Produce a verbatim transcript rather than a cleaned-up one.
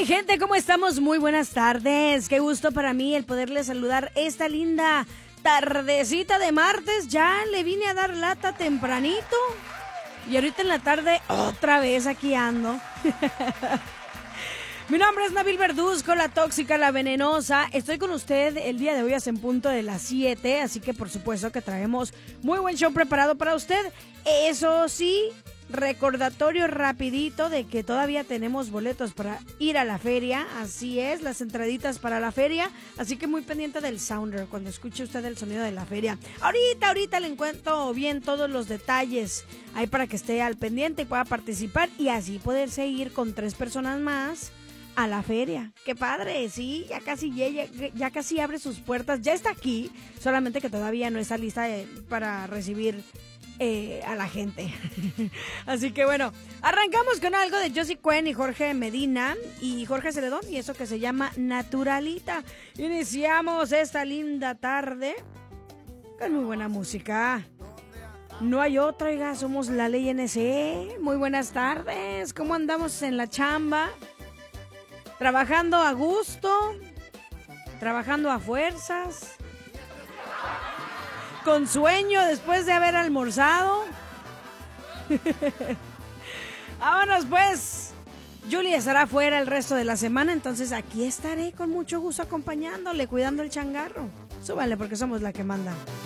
mi gente? ¿Cómo estamos? Muy buenas tardes. Qué gusto para mí el poderles saludar esta linda tardecita de martes. Ya le vine a dar lata tempranito y ahorita en la tarde otra vez aquí ando. Mi nombre es Nabil Verduzco, la tóxica, la venenosa. Estoy con usted el día de hoy hace en punto de las siete, así que por supuesto que traemos muy buen show preparado para usted. Eso sí, recordatorio rapidito de que todavía tenemos boletos para ir a la feria. Así es, las entraditas para la feria. Así que muy pendiente del sounder cuando escuche usted el sonido de la feria. Ahorita, ahorita le encuentro bien todos los detalles ahí para que esté al pendiente y pueda participar y así poderse ir con tres personas más a la feria. ¡Qué padre! Sí, ya casi, ya, ya, ya casi abre sus puertas. Ya está aquí, solamente que todavía no está lista eh, para recibir eh, a la gente. Así que bueno, arrancamos con algo de Josie Cuen y Jorge Medina y Jorge Celedón y eso que se llama Naturalita. Iniciamos esta linda tarde con muy buena música. No hay otra, oiga, somos la Ley N C. Muy buenas tardes. ¿Cómo andamos en la chamba? Trabajando a gusto, trabajando a fuerzas, con sueño después de haber almorzado. Vámonos pues. Julie estará fuera el resto de la semana, entonces aquí estaré con mucho gusto acompañándole, cuidando el changarro. Súbale porque somos la que manda.